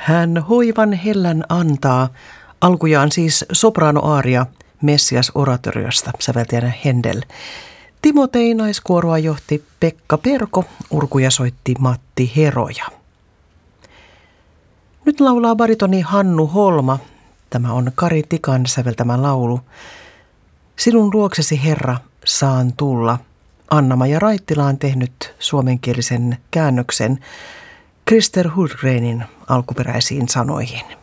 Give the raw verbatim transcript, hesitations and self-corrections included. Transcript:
Hän hoivan hellän antaa, alkujaan siis sopraanoaaria Messias-oratoriosta, säveltäjänä Händel. Timotei naiskuoroa johti Pekka Perko, urkuja soitti Matti Heroja. Nyt laulaa baritoni Hannu Holma. Tämä on Kari Tikan säveltämä laulu. Sinun luoksesi, Herra, saan tulla. Anna-Maja Raittila on tehnyt suomenkielisen käännöksen Krister Hultgrenin alkuperäisiin sanoihin.